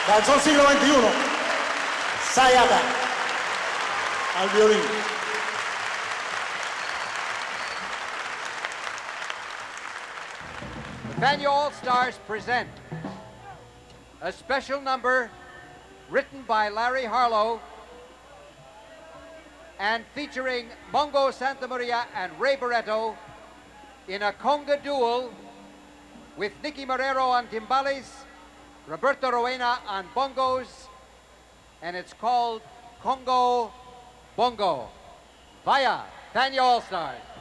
Danzón siglo XXI, Sayata, al violín. The Fania All-Stars present a special number written by Larry Harlow and featuring Mongo Santamaria and Ray Barretto in a conga duel with Nicky Marrero on timbales, Roberto Roena on bongos, and it's called Congo Bongo. Vaya, Fania All-Stars.